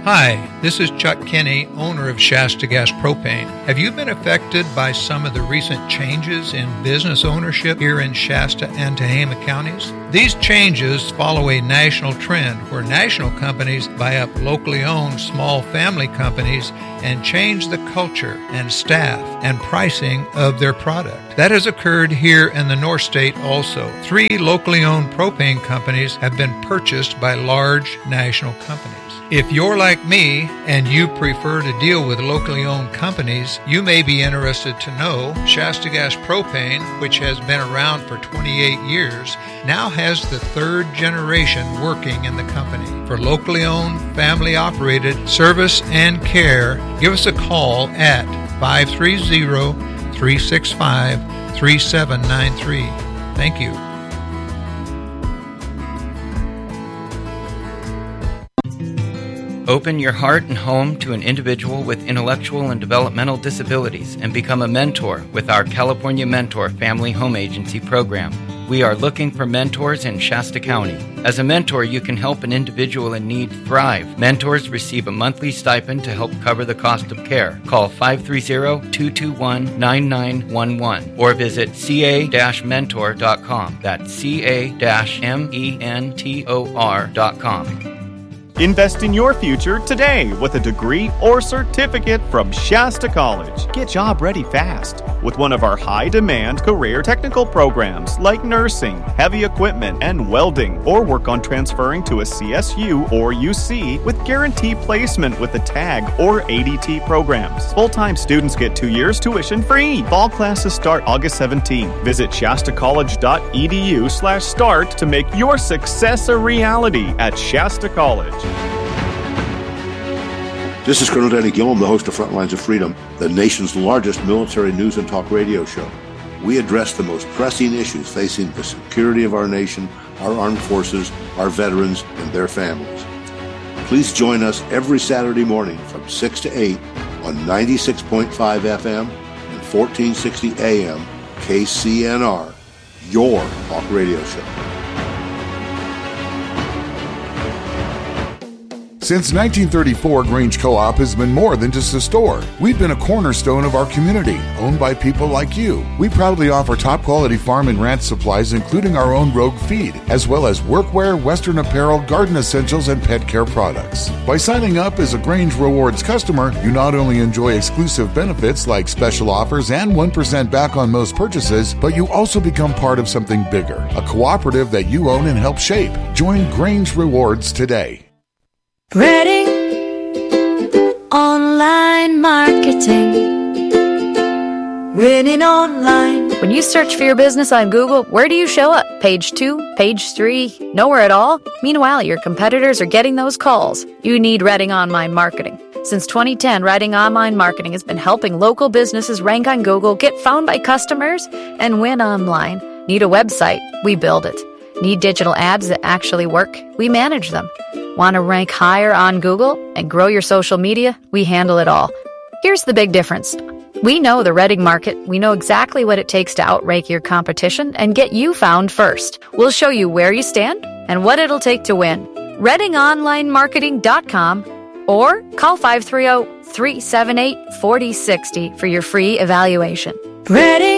Hi, this is Chuck Kinney, owner of Shasta Gas Propane. Have you been affected by some of the recent changes in business ownership here in Shasta and Tehama counties? These changes follow a national trend where national companies buy up locally owned small family companies and change the culture and staff and pricing of their product. That has occurred here in the North State also. 3 locally owned propane companies have been purchased by large national companies. If you're like me and you prefer to deal with locally owned companies, you may be interested to know Shasta Gas Propane, which has been around for 28 years, now has the 3rd generation working in the company. For locally owned, family-operated service and care, give us a call at 530-365-3793. Thank you. Open your heart and home to an individual with intellectual and developmental disabilities and become a mentor with our California Mentor Family Home Agency program. We are looking for mentors in Shasta County. As a mentor, you can help an individual in need thrive. Mentors receive a monthly stipend to help cover the cost of care. Call 530-221-9911 or visit ca-mentor.com. That's ca-mentor.com. Invest in your future today with a degree or certificate from Shasta College. Get job ready fast with one of our high-demand career technical programs like nursing, heavy equipment, and welding, or work on transferring to a CSU or UC with guaranteed placement with the TAG or ADT programs. Full-time students get 2 years tuition free. Fall classes start August 17. Visit shastacollege.edu/start to make your success a reality at Shasta College. This is Colonel Danny Gillum, the host of Frontlines of Freedom, the nation's largest military news and talk radio show. We address the most pressing issues facing the security of our nation, our armed forces, our veterans, and their families. Please join us every Saturday morning from 6 to 8 on 96.5 FM and 1460 AM KCNR, your talk radio show. Since 1934, Grange Co-op has been more than just a store. We've been a cornerstone of our community, owned by people like you. We proudly offer top-quality farm and ranch supplies, including our own Rogue feed, as well as workwear, Western apparel, garden essentials, and pet care products. By signing up as a Grange Rewards customer, you not only enjoy exclusive benefits like special offers and 1% back on most purchases, but you also become part of something bigger, a cooperative that you own and help shape. Join Grange Rewards today. Reading online marketing. Winning online. When you search for your business on Google, where do you show up? Page 2? Page 3? Nowhere at all? Meanwhile, your competitors are getting those calls. You need Reading Online Marketing. Since 2010, Reading Online Marketing has been helping local businesses rank on Google, get found by customers, and win online. Need a website? We build it. Need digital ads that actually work? We manage them. Want to rank higher on Google and grow your social media? We handle it all. Here's the big difference. We know the Reading market. We know exactly what it takes to outrank your competition and get you found first. We'll show you where you stand and what it'll take to win. ReadingOnlineMarketing.com or call 530-378-4060 for your free evaluation. Reading